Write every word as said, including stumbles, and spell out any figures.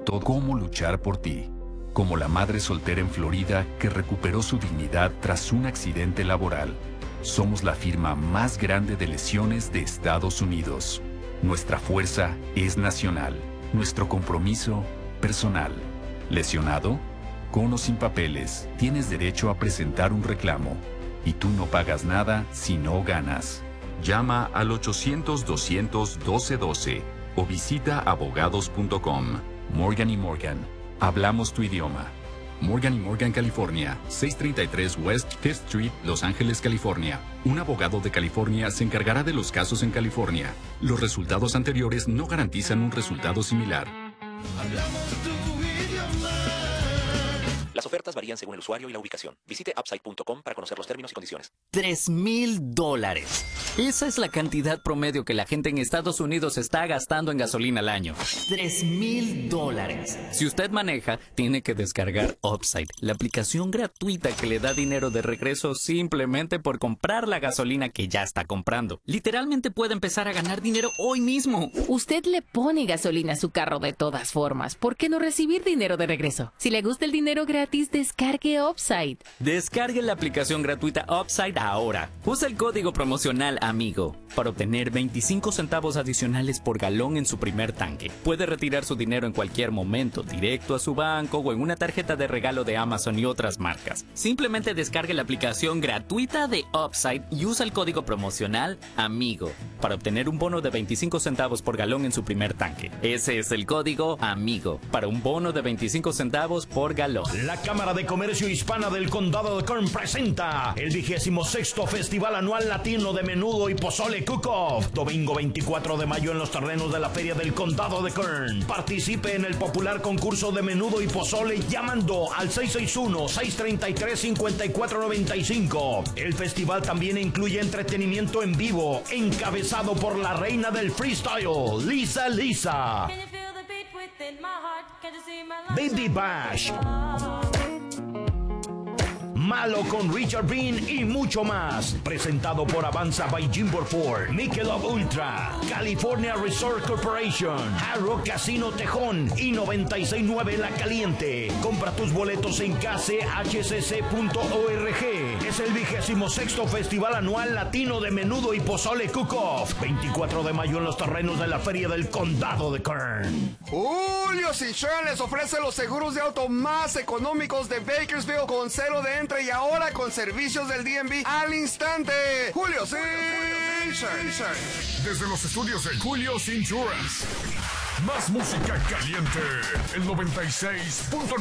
todo cómo luchar por ti. Como la madre soltera en Florida que recuperó su dignidad tras un accidente laboral. Somos la firma más grande de lesiones de Estados Unidos. Nuestra fuerza es nacional. Nuestro compromiso, personal. ¿Lesionado? Con o sin papeles, tienes derecho a presentar un reclamo. Y tú no pagas nada si no ganas. Llama al ochocientos, doscientos, doce doce o visita abogados punto com. Morgan y Morgan. Hablamos tu idioma. Morgan y Morgan, California. seiscientos treinta y tres West Fifth Street, Los Ángeles, California. Un abogado de California se encargará de los casos en California. Los resultados anteriores no garantizan un resultado similar. Hablamos tu idioma. Las ofertas varían según el usuario y la ubicación. Visite upside punto com para conocer los términos y condiciones. Tres mil dólares. Esa es la cantidad promedio que la gente en Estados Unidos está gastando en gasolina al año. Tres mil dólares. Si usted maneja, tiene que descargar Upside, la aplicación gratuita que le da dinero de regreso simplemente por comprar la gasolina que ya está comprando. Literalmente puede empezar a ganar dinero hoy mismo. Usted le pone gasolina a su carro de todas formas. ¿Por qué no recibir dinero de regreso? Si le gusta el dinero gratis, descargue Upside. Descargue la aplicación gratuita Upside ahora. Usa el código promocional AMIGO para obtener veinticinco centavos adicionales por galón en su primer tanque. Puede retirar su dinero en cualquier momento, directo a su banco o en una tarjeta de regalo de Amazon y otras marcas. Simplemente descargue la aplicación gratuita de Upside y usa el código promocional AMIGO para obtener un bono de veinticinco centavos por galón en su primer tanque. Ese es el código AMIGO para un bono de veinticinco centavos por galón. La Cámara de Comercio Hispana del Condado de Kern presenta el vigésimo sexto Festival Anual Latino de Menudo y Pozole Cook-Off, domingo veinticuatro de mayo en los terrenos de la Feria del Condado de Kern. Participe en el popular concurso de menudo y pozole llamando al seis seis uno, seis tres tres, cinco cuatro nueve cinco. El festival también incluye entretenimiento en vivo, encabezado por la reina del freestyle, Lisa Lisa. Baby Bash, Malo con Richard Bean y mucho más. Presentado por Avanza by Jimbo Ford, Michelob Ultra, California Resort Corporation, Hard Rock Casino Tejón y noventa y seis nueve La Caliente. Compra tus boletos en k c h c c punto org. Es el vigésimo sexto Festival Anual Latino de Menudo y Pozole Cook-Off. veinticuatro de mayo en los terrenos de la Feria del Condado de Kern. Julio's Insurance les ofrece los seguros de auto más económicos de Bakersfield con cero de entrada y ahora con servicios del D M V al instante. Julio's Insurance. Desde los estudios de Julio's Insurance. Más música caliente. El noventa y seis punto nueve.